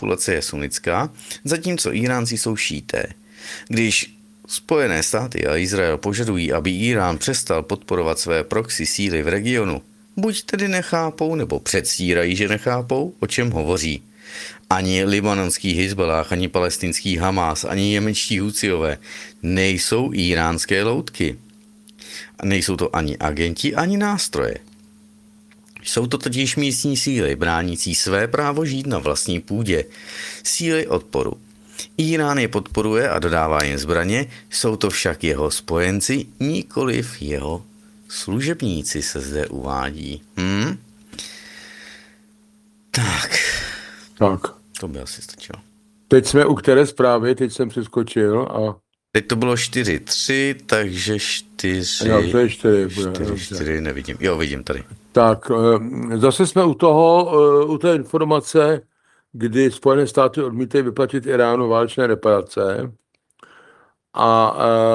populace je sunnická, zatímco Iránci jsou šíité. Když Spojené státy a Izrael požadují, aby Irán přestal podporovat své proxy síly v regionu, buď tedy nechápou, nebo předstírají, že nechápou, o čem hovoří. Ani libanonský Hizbalách, ani palestinský Hamás, ani jemenští Huciové nejsou iránské loutky. Nejsou to ani agenti, ani nástroje. Jsou to totiž místní síly, bránící své právo žít na vlastní půdě. Síly odporu. Irán je podporuje a dodává jim zbraně, jsou to však jeho spojenci, nikoliv jeho služebníci, se zde uvádí. Tak. To by asi stačilo. Teď jsme u které zprávy, teď jsem přeskočil a... Teď to bylo 4-3, takže 4... Jo, to je 4. 4, nevidím. Jo, vidím tady. Tak, zase jsme u té informace, kdy Spojené státy odmítají vyplatit Iránu válečné reparace. A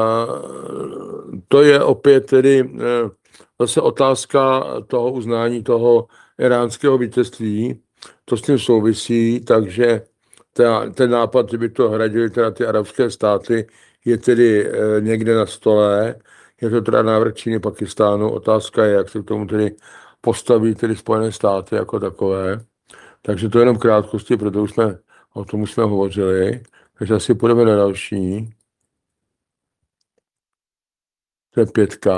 to je opět tedy zase otázka toho uznání toho iránského vítězství. To s tím souvisí, takže ten nápad, že by to hradili teda ty arabské státy, je tedy někde na stole. Je to teda návrh Číny, Pakistánu. Otázka je, jak se k tomu tedy postaví tedy Spojené státy jako takové. Takže to jenom krátkosti, protože už o tom jsme hovořili. Takže asi půjdeme na další. To je 5.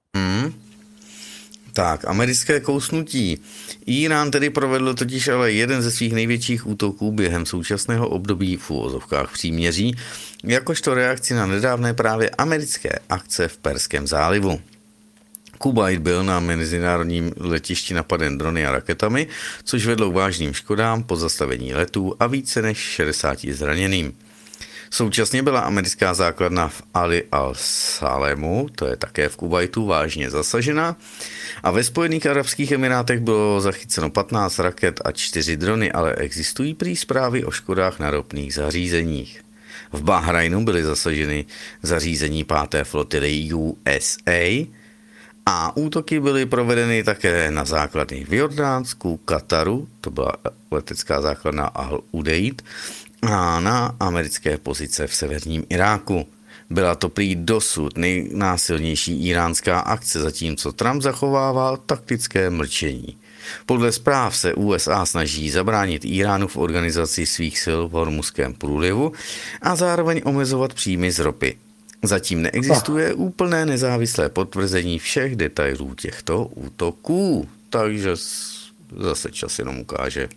Tak, americké kousnutí. Irán tedy provedl totiž ale jeden ze svých největších útoků během současného období v uvozovkách příměří, jakožto reakci na nedávné právě americké akce v Perském zálivu. Kuwait byl na mezinárodním letišti napaden drony a raketami, což vedlo k vážným škodám, pozastavení letů a více než 60 zraněným. Současně byla americká základna v Ali al-Salemu, to je také v Kuwaitu, vážně zasažena a ve Spojených arabských emirátech bylo zachyceno 15 raket a 4 drony, ale existují prý zprávy o škodách na ropných zařízeních. V Bahrajnu byly zasaženy zařízení 5. flotily USA a útoky byly provedeny také na základny v Jordánsku, Kataru, to byla letecká základna Al-Udeid, a na americké pozice v severním Iráku. Byla to prý dosud nejnásilnější iránská akce, zatímco Trump zachovával taktické mlčení. Podle zpráv se USA snaží zabránit Iránu v organizaci svých sil v Hormuzském průlivu a zároveň omezovat příjmy z ropy. Zatím neexistuje úplné nezávislé potvrzení všech detailů těchto útoků, takže zase čas jenom ukáže.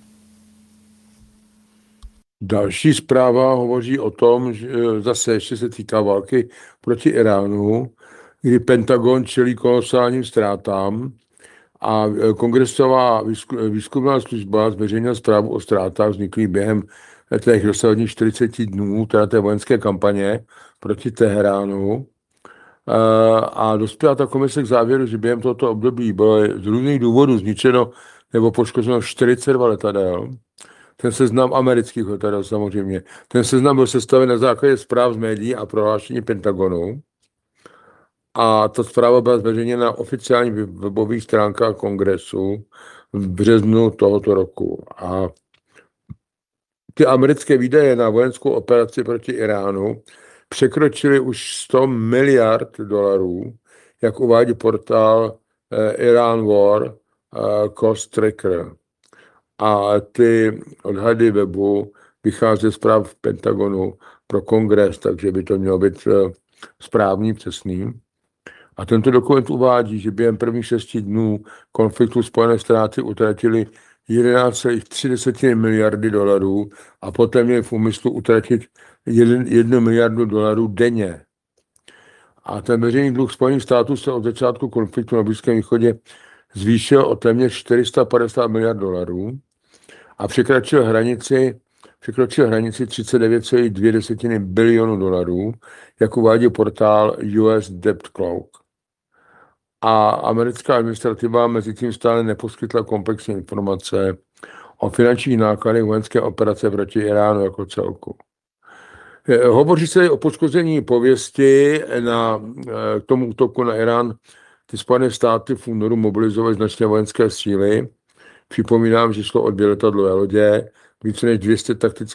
Další zpráva hovoří o tom, že zase ještě se týká války proti Iránu, kdy Pentagon čelí kolosálním ztrátám a kongresová výzkumná služba zveřejnila zprávu o ztrátách vzniklých během těch dosavadních 40 dnů, teda té vojenské kampaně proti Teheránu. A dospěla ta komise k závěru, že během tohoto období bylo z různých důvodů zničeno nebo poškozeno 42 letadel. Ten seznam amerických letadel samozřejmě. Ten seznam byl sestaven na základě zpráv z médií a prohlášení Pentagonu. A ta zpráva byla zveřejněna na oficiálních webových stránkách kongresu v březnu tohoto roku. A ty americké výdaje na vojenskou operaci proti Iránu překročily už 100 miliard dolarů, jak uvádí portál Iran War Cost Tracker. A ty odhady webu vychází z zpráv Pentagonu pro kongres, takže by to mělo být správný, přesný. A tento dokument uvádí, že během prvních 6 dnů konfliktu Spojené státy utratili 11,3 miliardy dolarů a poté měli v úmyslu utratit 1 miliardu dolarů denně. A ten veřejný dluh Spojených států se od začátku konfliktu na Blízkém východě zvýšil o téměř 450 miliard dolarů a překročil hranici 39,2 bilionu dolarů, jak uvádí portál US Debt Clock. A americká administrativa mezi tím stále neposkytla komplexní informace o finančních nákladech vojenské operace proti Iránu jako celku. Hovoří se o poškození pověsti k tomu útoku na Irán. Ty Spojené státy v únoru mobilizovaly značné vojenské síly. Připomínám, že šlo o 2 letadlové lodě, více než 200